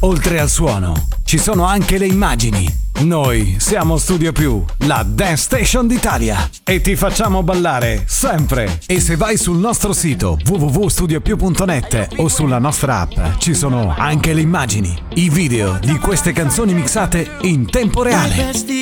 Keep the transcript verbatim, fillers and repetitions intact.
Oltre al suono, ci sono anche le immagini. Noi siamo Studio Più, la Dance Station d'Italia, e ti facciamo ballare sempre. E se vai sul nostro sito w w w punto studio più punto net o sulla nostra app, ci sono anche le immagini, i video di queste canzoni mixate in tempo reale.